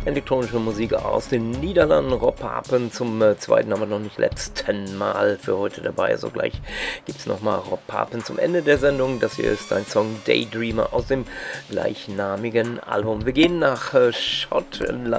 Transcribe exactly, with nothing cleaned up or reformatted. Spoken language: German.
elektronische Musik aus den Niederlanden. Rob Papen zum äh, zweiten, aber noch nicht letzten Mal für heute dabei. Also gleich gibt es nochmal Rob Papen zum Ende der Sendung. Das hier ist ein Song Daydreamer aus dem gleichnamigen Album. Wir gehen nach äh, Schottland.